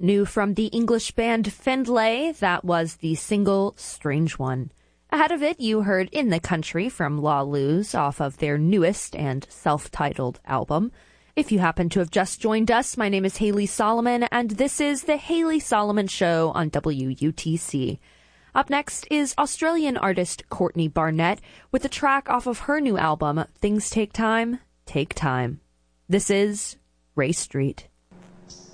New from the English band Findlay, that was the single Strange One. Ahead of it, you heard In the Country from La Luz off of their newest and self-titled album. If you happen to have just joined us, my name is Haley Solomon, and this is The Haley Solomon Show on WUTC. Up next is Australian artist Courtney Barnett with a track off of her new album, Things Take Time, Take Time. This is Ray Street.